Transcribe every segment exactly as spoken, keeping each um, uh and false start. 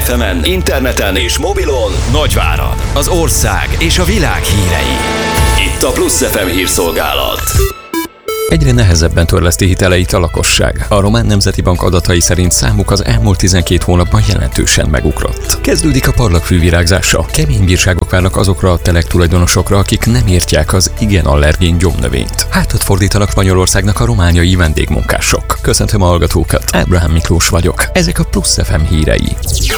ef emen, interneten és mobilon Nagyvárad, az ország és a világ hírei. Itt a Plusz ef em hírszolgálat. Egyre nehezebben törleszti hiteleit a lakosság. A Román Nemzeti Bank adatai szerint számuk az elmúlt tizenkét hónapban jelentősen megugrott. Kezdődik a parlagfű virágzása. Kemény bírságok várnak azokra a telek tulajdonosokra, akik nem értják az igen allergén gyomnövényt. Hátat fordítanak Spanyolországnak a romániai vendégmunkások. Köszöntöm a hallgatókat, Ábrahám Miklós vagyok. Ezek a Plusz ef em hírei.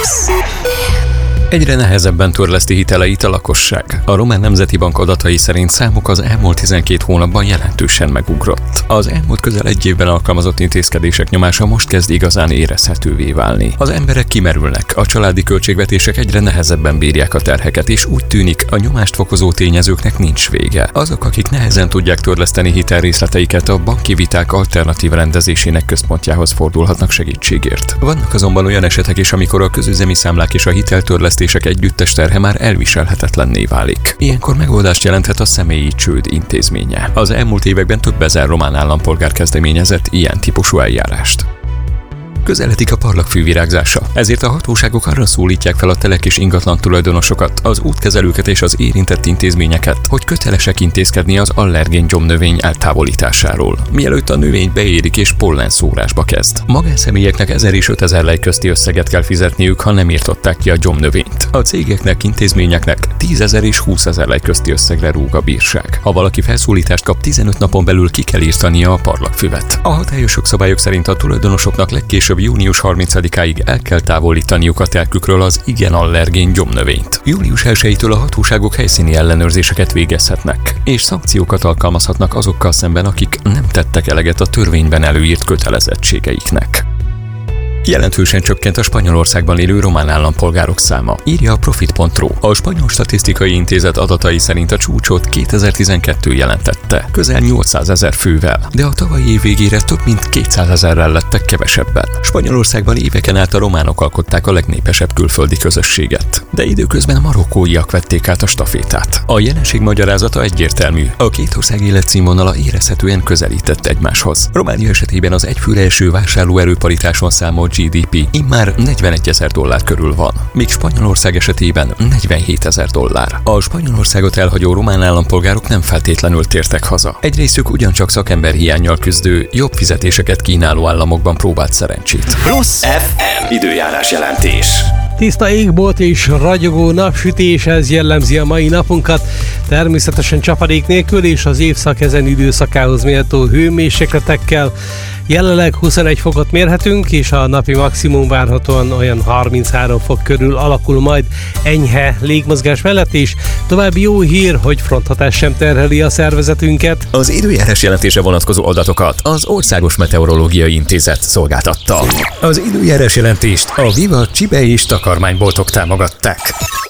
Egyre nehezebben törleszti hiteleit a lakosság. A Román Nemzeti Bank adatai szerint számuk az elmúlt tizenkét hónapban jelentősen megugrott. Az elmúlt közel egy évben alkalmazott intézkedések nyomása most kezd igazán érezhetővé válni. Az emberek kimerülnek, a családi költségvetések egyre nehezebben bírják a terheket, és úgy tűnik, a nyomást fokozó tényezőknek nincs vége. Azok, akik nehezen tudják törleszteni hitelrészleteiket, a banki viták alternatív rendezésének központjához fordulhatnak segítségért. Vannak azonban olyan esetek is, amikor a közüzemi számlák és a hiteltörlesztés együttes terhe már elviselhetetlenné válik. Ilyenkor megoldást jelenthet a személyi csőd intézménye. Az elmúlt években több ezer román állampolgár kezdeményezett ilyen típusú eljárást. Közeledik a parlagfű virágzása, ezért a hatóságok arra szólítják fel a telek és ingatlan tulajdonosokat, az útkezelőket és az érintett intézményeket, hogy kötelesek intézkedni az allergén gyomnövény eltávolításáról, mielőtt a növény beérik és pollenszórásba kezd. Magánszemélyeknek ezer és ötezer lej közti összeget kell fizetniük, ha nem írtották ki a gyomnövényt. A cégeknek, intézményeknek tízezer és húszezer lej közti összegre rúg a bírság. Ha valaki felszólítást kap, tizenöt napon belül ki kell írtania a parlagfüvet. A hatályos szabályok szerint a tulajdonosoknak legkésőbb június harmincadikáig el kell távolítaniuk a telkükről az igen allergén gyomnövényt. július elsejétől a hatóságok helyszíni ellenőrzéseket végezhetnek, és szankciókat alkalmazhatnak azokkal szemben, akik nem tettek eleget a törvényben előírt kötelezettségeiknek. Jelentősen csökkent a Spanyolországban élő román állampolgárok száma, írja a Profit pont ru. A Spanyol Statisztikai Intézet adatai szerint a csúcsot kétezer-tizenkettő jelentette, közel nyolcszázezer fővel, de a tavalyi év végére több mint kétszázezerrel lettek kevesebben. Spanyolországban éveken át a románok alkották a legnépesebb külföldi közösséget, de időközben a marokkóiak vették át a stafétát. A jelenség magyarázata egyértelmű, a két ország életszínvonala érezhetően közelített egymáshoz. Románia esetében az egyfőre eső vásárlóerőparitáson számolt gé dé pé immár negyvenegyezer dollár körül van, míg Spanyolország esetében negyvenhétezer dollár. A Spanyolországot elhagyó román állampolgárok nem feltétlenül tértek haza. Egy részük ugyancsak szakemberhiánnyal küzdő, jobb fizetéseket kínáló államokban próbált szerencsét. Plusz ef em időjárás jelentés. Tiszta égbolt és ragyogó napsütés, ez jellemzi a mai napunkat, természetesen csapadék nélkül és az évszak ezen időszakához méltó hőmérsékletekkel. Jelenleg huszonegy fokot mérhetünk, és a napi maximum várhatóan olyan harminchárom fok körül alakul majd enyhe légmozgás mellett, és további jó hír, hogy fronthatás sem terheli a szervezetünket. Az időjárás jelentése vonatkozó adatokat az Országos Meteorológiai Intézet szolgáltatta. Az időjárás jelentést a Viva Csibe és takarmányboltok támogatták.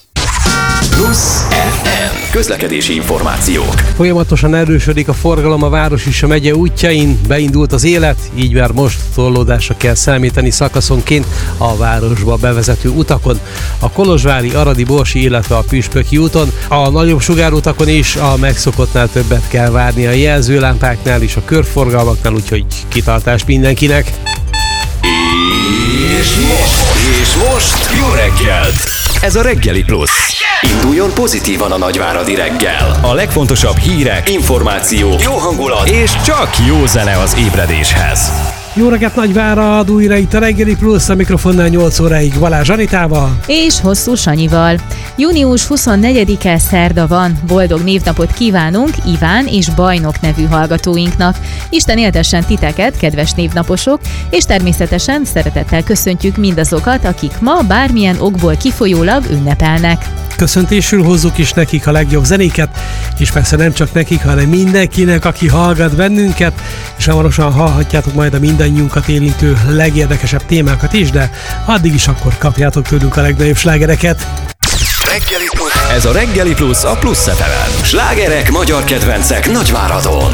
Plusz ef em közlekedési információk. Folyamatosan erősödik a forgalom a város és a megye útjain, beindult az élet, így már most torlódásra kell számítani szakaszonként a városba bevezető utakon, a kolozsvári, aradi, borsi, illetve a püspöki úton, a nagyobb sugárutakon is a megszokottnál többet kell várni a jelzőlámpáknál és a körforgalmaknál, úgyhogy kitartás mindenkinek. És most, és most jó reggelt! Ez a Reggeli Plusz. Induljon pozitívan a nagyváradi reggel. A legfontosabb hírek, információk, jó hangulat és csak jó zene az ébredéshez. Jó reggelt Nagyvárad, újra itt a Reggeli Plusz, a mikrofonnál nyolc óráig Balázs Anitával. És Hosszú Sanyival. június huszonnegyedike szerda van, boldog névnapot kívánunk Iván és Bajnok nevű hallgatóinknak. Isten éltessen titeket, kedves névnaposok, és természetesen szeretettel köszöntjük mindazokat, akik ma bármilyen okból kifolyólag ünnepelnek. Köszöntésül hozzuk is nekik a legjobb zenéket, és persze nem csak nekik, hanem mindenkinek, aki hallgat bennünket, és hamarosan hallhatjátok majd a mindannyiunkat érintő legérdekesebb témákat is, de addig is akkor kapjátok tőlünk a legnagyobb slágereket. Reggeli Plusz. Ez a Reggeli Plusz a Plusz ef emen. Slágerek, magyar kedvencek Nagyváradon.